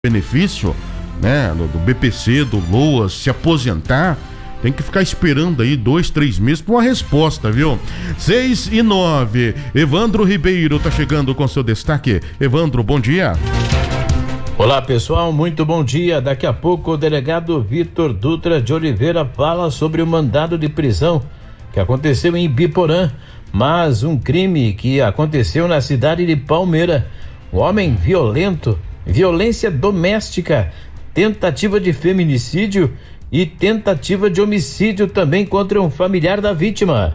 benefício, né, do BPC, do LOAS, se aposentar, tem que ficar esperando aí 2-3 meses por uma resposta, viu? 6:09, Evandro Ribeiro tá chegando com seu destaque. Evandro, bom dia. Olá pessoal, muito bom dia. Daqui a pouco o delegado Vitor Dutra de Oliveira fala sobre o mandado de prisão que aconteceu em Ibiporã, mas um crime que aconteceu na cidade de Palmeira. Um homem violento, violência doméstica, tentativa de feminicídio e tentativa de homicídio também contra um familiar da vítima.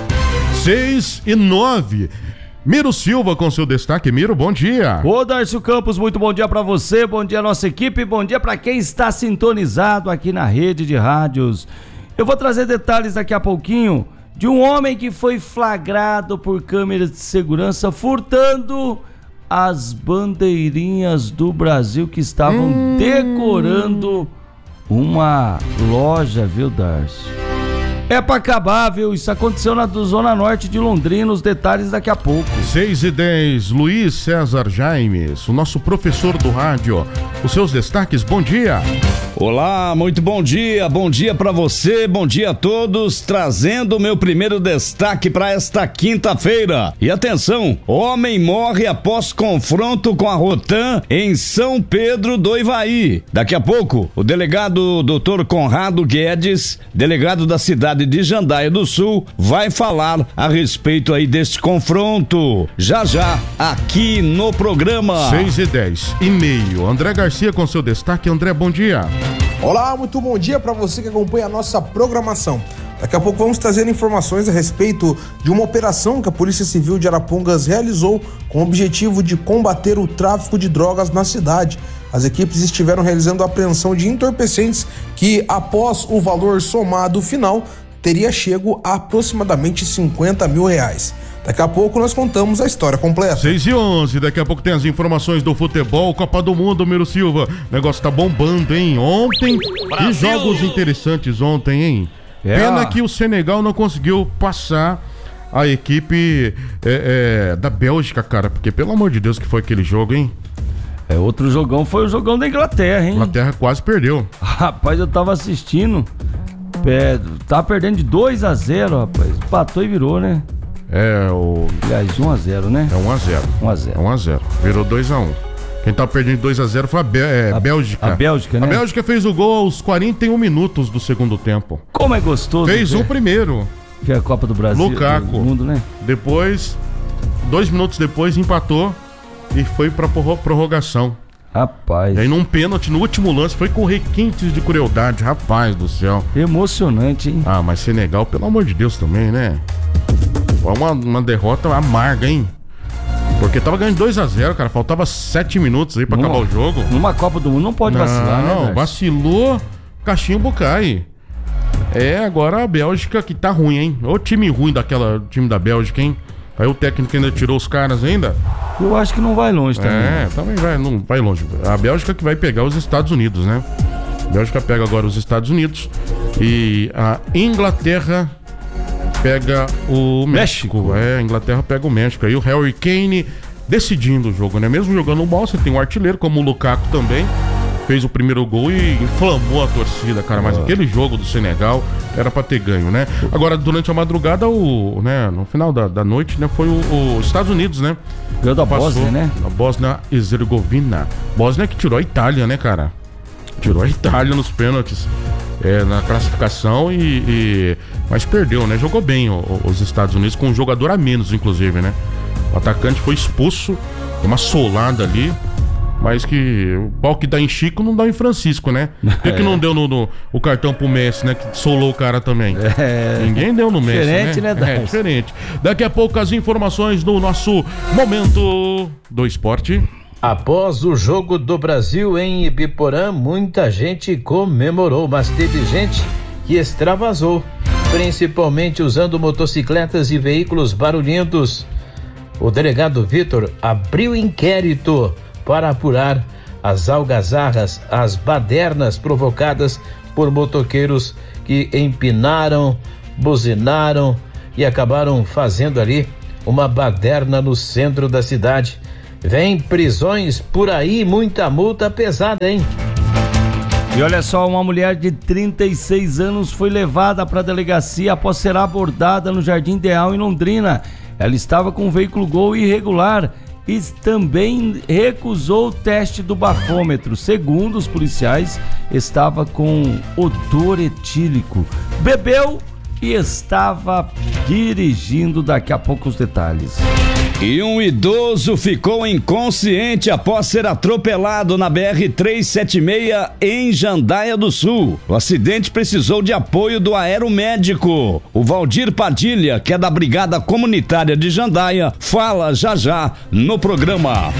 6:09. Miro Silva com seu destaque. Miro, bom dia. Ô Darcio Campos, muito bom dia pra você, bom dia nossa equipe, bom dia pra quem está sintonizado aqui na rede de rádios. Eu vou trazer detalhes daqui a pouquinho de um homem que foi flagrado por câmeras de segurança furtando as bandeirinhas do Brasil que estavam decorando uma loja, viu, Darcio? É pra acabar, viu? Isso aconteceu na Zona Norte de Londrina, os detalhes daqui a pouco. 6:10, Luiz César Jaimes, o nosso professor do rádio. Os seus destaques, bom dia. Olá, muito bom dia pra você, bom dia a todos, trazendo o meu primeiro destaque para esta quinta-feira. E atenção, homem morre após confronto com a Rotan em São Pedro do Ivaí. Daqui a pouco, o delegado Dr. Conrado Guedes, delegado da cidade de Jandaia do Sul, vai falar a respeito aí desse confronto. Já, aqui no programa. 6:10, e-mail, André Garcia com seu destaque. André, bom dia. Olá, muito bom dia para você que acompanha a nossa programação. Daqui a pouco vamos trazer informações a respeito de uma operação que a Polícia Civil de Arapongas realizou com o objetivo de combater o tráfico de drogas na cidade. As equipes estiveram realizando a apreensão de entorpecentes que, após o valor somado final, teria chego a aproximadamente R$50 mil. Daqui a pouco nós contamos a história completa. 6:11, daqui a pouco tem as informações do futebol, Copa do Mundo, Miro Silva. O negócio tá bombando, hein? Ontem, Brasil! E jogos interessantes ontem, hein? Pena que o Senegal não conseguiu passar a equipe da Bélgica, cara, porque pelo amor de Deus que foi aquele jogo, hein? Outro jogão foi o jogão da Inglaterra, hein? Inglaterra quase perdeu. Rapaz, eu tava assistindo, tava perdendo de 2-0, rapaz, empatou e virou, né? Aliás, 1-0, né? É 1-0. 1-0. 1-0. Virou 2-1. Quem tava perdendo de 2-0 foi a Bélgica. A Bélgica, né? A Bélgica fez o gol aos 41 minutos do segundo tempo. Como é gostoso. Fez o primeiro. Que é a Copa do Brasil. Lukaku. Do mundo, né? Depois, 2 minutos depois, empatou e foi pra prorrogação. Rapaz. E aí num pênalti, no último lance, foi com requintes de crueldade. Rapaz do céu. Emocionante, hein? Ah, mas Senegal, pelo amor de Deus também, né? Foi uma derrota amarga, hein? Porque tava ganhando 2-0, cara. Faltava 7 minutos aí pra acabar o jogo. Numa Copa do Mundo não pode vacilar, né? Não, vacilou, cachimbo cai. Agora a Bélgica que tá ruim, hein? O time ruim time da Bélgica, hein? Aí o técnico ainda tirou os caras ainda. Eu acho que não vai longe também. Também não vai longe. A Bélgica que vai pegar os Estados Unidos, né? A Bélgica pega agora os Estados Unidos e a Inglaterra pega o México. A Inglaterra pega o México. Aí o Harry Kane decidindo o jogo, né? Mesmo jogando mal, você tem um artilheiro como o Lukaku também. Fez o primeiro gol e inflamou a torcida, cara. Mas aquele jogo do Senegal era pra ter ganho, né? Agora, durante a madrugada, no final da noite, né? Foi os Estados Unidos, né? Ganhou da Bósnia, né? A Bósnia-Herzegovina. Bósnia que tirou a Itália, né, cara? Tirou a Itália nos pênaltis. Na classificação mas perdeu, né? Jogou bem os Estados Unidos com um jogador a menos, inclusive, né? O atacante foi expulso, uma solada ali, mas que o pau que dá em Chico não dá em Francisco, né? Por que não deu o cartão pro Messi, né? Que solou o cara também. Ninguém deu no Messi, diferente, né? É diferente. Daqui a pouco as informações do nosso Momento do Esporte. Após o jogo do Brasil em Ibiporã, muita gente comemorou, mas teve gente que extravasou, principalmente usando motocicletas e veículos barulhentos. O delegado Vitor abriu inquérito para apurar as algazarras, as badernas provocadas por motoqueiros que empinaram, buzinaram e acabaram fazendo ali uma baderna no centro da cidade. Vem prisões por aí, muita multa pesada, hein? E olha só, uma mulher de 36 anos foi levada para a delegacia após ser abordada no Jardim Ideal, em Londrina. Ela estava com um veículo Gol irregular e também recusou o teste do bafômetro. Segundo os policiais, estava com odor etílico. Bebeu e estava dirigindo. Daqui a pouco os detalhes. E um idoso ficou inconsciente após ser atropelado na BR-376 em Jandaia do Sul. O acidente precisou de apoio do aeromédico. O Valdir Padilha, que é da Brigada Comunitária de Jandaia, fala já no programa.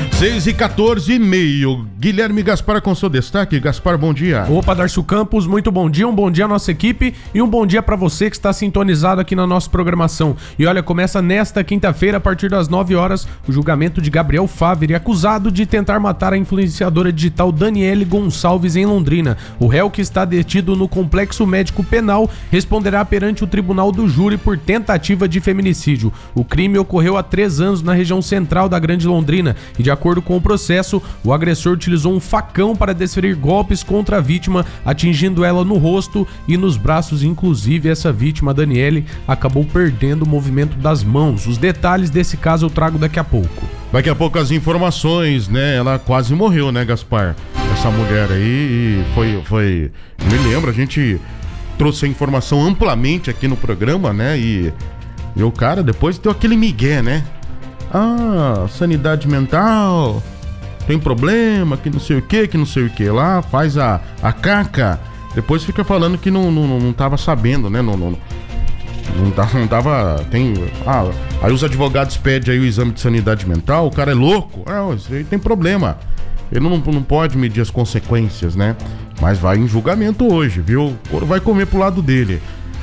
6h14h30. Guilherme Gaspar com seu destaque. Gaspar, bom dia. Opa, Darcio Campos, muito bom dia. Um bom dia à nossa equipe e um bom dia para você que está sintonizado aqui na nossa programação. E olha, começa nesta quinta-feira, a partir das 9 horas, o julgamento de Gabriel Favre, acusado de tentar matar a influenciadora digital Daniele Gonçalves em Londrina. O réu, que está detido no Complexo Médico Penal, responderá perante o Tribunal do Júri por tentativa de feminicídio. O crime ocorreu há 3 anos na região central da Grande Londrina e, de acordo com o processo, o agressor utilizou um facão para desferir golpes contra a vítima, atingindo ela no rosto e nos braços. Inclusive, essa vítima, Daniele, acabou perdendo o movimento das mãos. Os detalhes desse caso eu trago daqui a pouco. Daqui a pouco as informações, né? Ela quase morreu, né, Gaspar? Essa mulher aí foi... Me lembro, a gente trouxe a informação amplamente aqui no programa, né? E o cara depois deu aquele migué, né? Ah, sanidade mental, tem problema, que não sei o que lá, faz a caca. Depois fica falando que não tava sabendo, né? Não tava. Aí os advogados pedem aí o exame de sanidade mental, o cara é louco. Isso aí tem problema. Ele não pode medir as consequências, né? Mas vai em julgamento hoje, viu? Vai comer pro lado dele.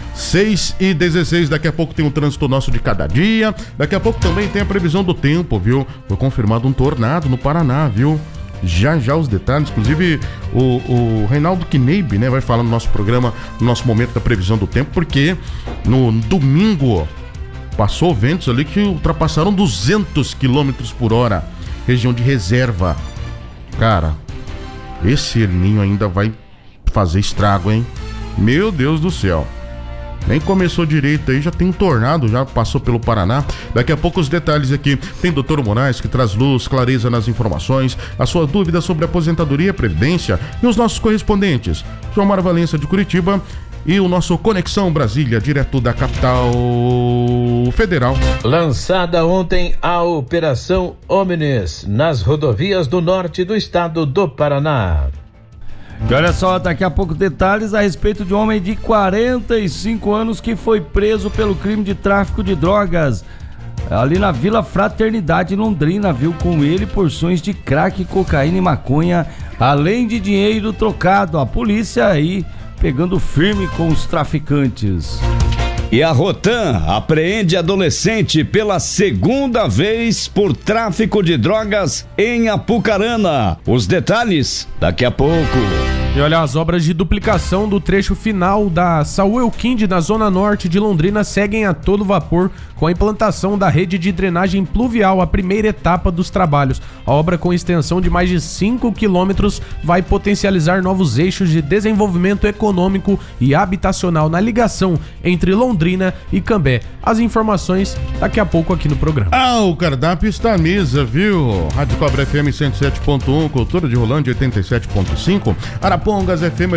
6h16, daqui a pouco tem o trânsito nosso de cada dia. Daqui a pouco também tem a previsão do tempo, viu? Foi confirmado um tornado no Paraná, viu? Já os detalhes, inclusive o Reinaldo Kneib, né, vai falar no nosso programa, no nosso momento da previsão do tempo, porque no domingo passou ventos ali que ultrapassaram 200 km por hora, região de reserva. Cara, esse El Niño ainda vai fazer estrago, hein? Meu Deus do céu. Nem começou direito aí, já tem um tornado, já passou pelo Paraná. Daqui a pouco os detalhes aqui. Tem Dr. Moraes, que traz luz, clareza nas informações, a sua dúvida sobre aposentadoria, previdência e os nossos correspondentes. João Mara Valença de Curitiba e o nosso Conexão Brasília, direto da capital federal. Lançada ontem a Operação Omnes nas rodovias do norte do estado do Paraná. E olha só, daqui a pouco detalhes a respeito de um homem de 45 anos que foi preso pelo crime de tráfico de drogas ali na Vila Fraternidade, em Londrina, viu? Com ele porções de crack, cocaína e maconha, além de dinheiro trocado. A polícia aí pegando firme com os traficantes. E a Rotan apreende adolescente pela 2ª vez por tráfico de drogas em Apucarana. Os detalhes daqui a pouco. E olha, as obras de duplicação do trecho final da Saúl Elquinde, na zona norte de Londrina, seguem a todo vapor com a implantação da rede de drenagem pluvial, a primeira etapa dos trabalhos. A obra, com extensão de mais de 5 quilômetros, vai potencializar novos eixos de desenvolvimento econômico e habitacional na ligação entre Londrina e Cambé. As informações daqui a pouco aqui no programa. O cardápio está à mesa, viu? Rádio Cobra FM 107.1, Cultura de Rolândia 87.5, Arapongas FM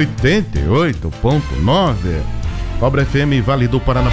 88.9, Cobra FM Vale do Paraná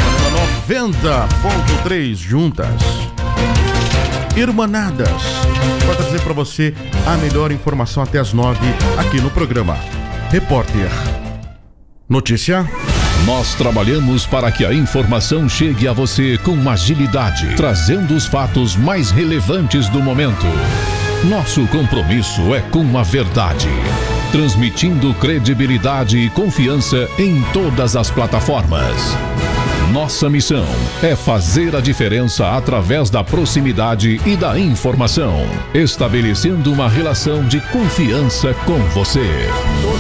90.3, juntas, irmanadas, para trazer para você a melhor informação até as 9 aqui no programa. Repórter Notícia. Nós trabalhamos para que a informação chegue a você com agilidade, trazendo os fatos mais relevantes do momento. Nosso compromisso é com a verdade, transmitindo credibilidade e confiança em todas as plataformas. Nossa missão é fazer a diferença através da proximidade e da informação, estabelecendo uma relação de confiança com você.